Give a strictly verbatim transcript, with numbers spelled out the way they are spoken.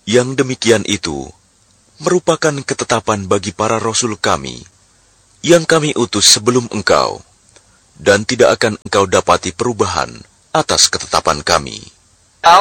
Yang demikian itu merupakan ketetapan bagi para rasul kami yang kami utus sebelum engkau, dan tidak akan engkau dapati perubahan atas ketetapan kami.